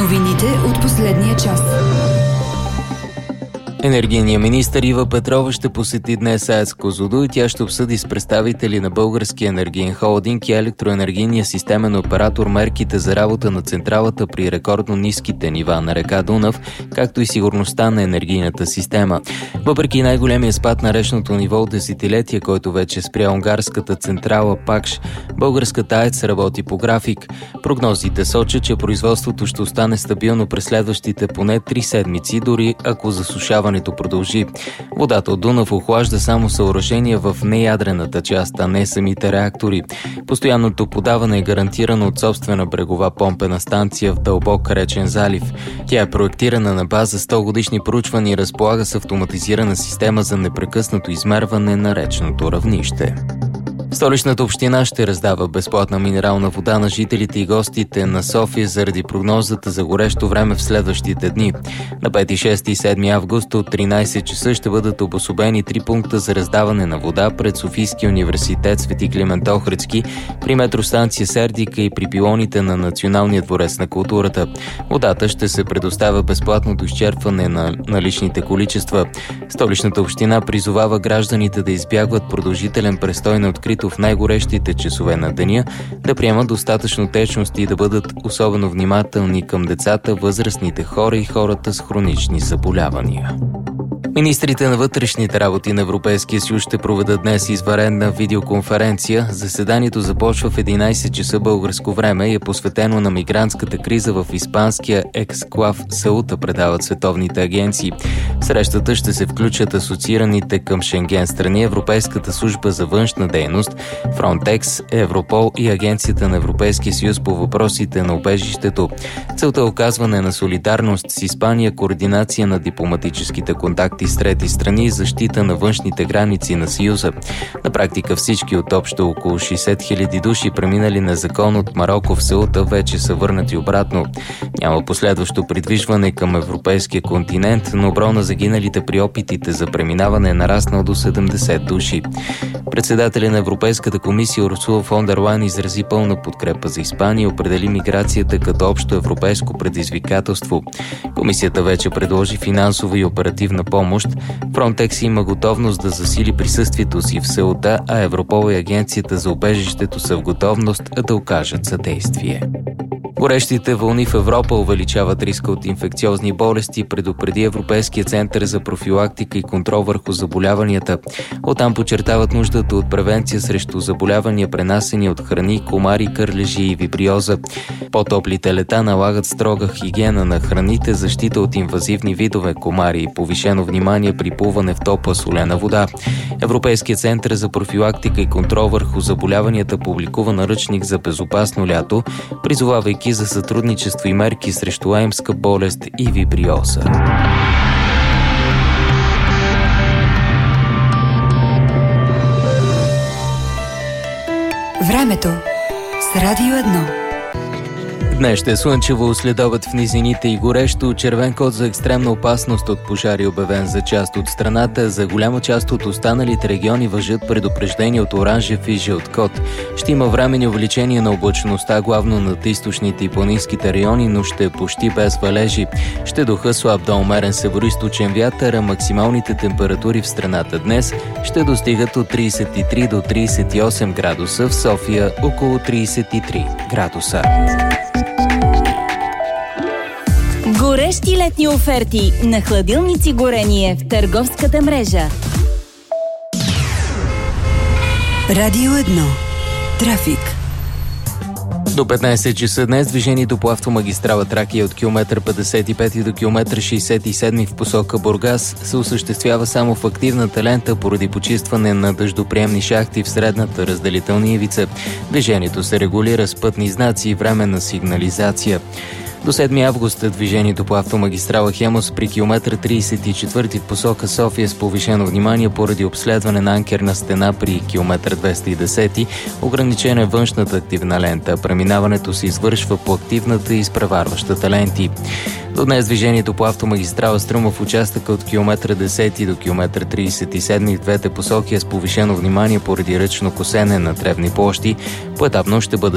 Новините от последния час. Енергийният министър Ива Петрова ще посети днес АЕЦ Козлодуй и тя ще обсъди с представители на Българския енергиен холдинг и електроенергийния системен оператор мерките за работа на централата при рекордно ниските нива на река Дунав, както и сигурността на енергийната система. Въпреки най-големия спад на речното ниво от десетилетия, който вече спря унгарската централа Пакш, българската АЕЦ работи по график. Прогнозите сочат, че производството ще остане стабилно през следващите поне 3 седмици, дори ако засушаването продължи. Водата от Дунав охлажда само съоръжения в неядрената част, а не самите реактори. Постоянното подаване е гарантирано от собствена брегова помпена станция в дълбок речен залив. Тя е проектирана на база 100 годишни проучвания и разполага с автоматизирана система за непрекъснато измерване на речното равнище. Столичната община ще раздава безплатна минерална вода на жителите и гостите на София заради прогнозата за горещо време в следващите дни. На 5, 6 и 7 август от 13 часа ще бъдат обособени 3 пункта за раздаване на вода пред Софийския университет Свети Климент Охридски, при метростанция Сердика и при пилоните на Националния дворец на културата. Водата ще се предоставя безплатно до изчерпване на наличните количества. Столичната община призовава гражданите да избягват продължителен престой на открито в най-горещите часове на деня, да приемат достатъчно течности и да бъдат особено внимателни към децата, възрастните хора и хората с хронични заболявания. Министрите на вътрешните работи на Европейския съюз ще проведат днес извънредна видеоконференция. Заседанието започва в 11 часа българско време и е посветено на мигрантската криза в испанския ексклав Сеута, предават световните агенции. В срещата ще се включат асоциираните към Шенген страни, Европейската служба за външна дейност, Фронтекс, Европол и Агенцията на Европейския съюз по въпросите на убежището. Целта е оказване на солидарност с Испания, координация на дипломатическите контакти с трети страни и защита на външните граници на Съюза. На практика всички от общо около 60 000 души, преминали незаконно от Мароко в Сеута, вече са върнати обратно. Няма последващо придвижване към европейския континент, но броя на загиналите при опитите за преминаване е нараснал до 70 души. Председателят на Европейската комисия Урсула фон дер Лайен изрази пълна подкрепа за Испания и определи миграцията като общо европейско предизвикателство. Комисията вече предложи финансова и оперативна помощ. Фронтекс има готовност да засили присъствието си в Сеута, а Европол и Агенцията за убежището са в готовност да окажат съдействие. Горещите вълни в Европа увеличават риска от инфекциозни болести, предупреди Европейския център за профилактика и контрол върху заболяванията. Оттам подчертават нуждата от превенция срещу заболявания, пренасени от храни, комари, кърлежи и вибриоза. По-топлите лета налагат строга хигиена на храните, защита от инвазивни видове комари и повишено внимание при плуване в топла солена вода. Европейският център за профилактика и контрол върху заболяванията публикува наръчник за безопасно лято, призовавайки за сътрудничество и мерки срещу лаймска болест и вибриоза. Времето с Радио 1. Днес ще е слънчево, следобед в низините и горещо. Червен код за екстремна опасност от пожари обявен за част от страната. За голяма част от останалите региони важат предупреждения от оранжев и жълт код. Ще има временни увеличения на облачността, главно над източните и планинските райони, но ще е почти без валежи. Ще духа слаб до умерен североизточен вятър, а максималните температури в страната днес ще достигат от 33 до 38 градуса, в София около 33 градуса. Горещи летни оферти на хладилници горение в търговската мрежа. Радио 1. Трафик. До 15 часа днес движението по автомагистрала Тракия от километър 55 до километър 67 в посока Бургас се осъществява само в активната лента поради почистване на дъждоприемни шахти в средната разделителна ивица. Движението се регулира с пътни знаци и временна сигнализация. До 7 август движението по автомагистрала Хемус при километър 34 в посока София с повишено внимание поради обследване на анкерна стена при километър 210. Ограничена е външната активна лента. Преминаването се извършва по активната и изпреварващата ленти. До днес движението по автомагистрала Струма в участъка от километър 10 до километър 37 в двете посоки е с повишено внимание поради ръчно косене на тревни площи. Поетапно ще бъдат